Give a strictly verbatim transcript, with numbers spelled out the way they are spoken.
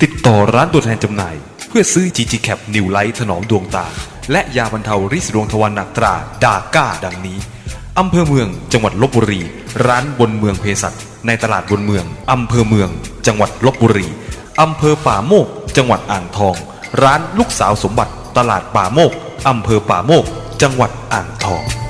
ติดต่อร้านตัวแทนจำหน่ายเพื่อซื้อ จี จี แคป New Light ถนอมดวงตาและยาบรรเทาริดดวงทวารหนักตราดาก้าดังนี้อำเภอเมืองจังหวัดลพบุรีร้านบนเมืองเภสัชในตลาดบนเมืองอำเภอเมืองจังหวัดลพบุรีอำเภอป่าโมกจังหวัดอ่างทองร้านลูกสาวสมบัติตลาดป่าโมกอำเภอป่าโมกจังหวัดอ่างทอง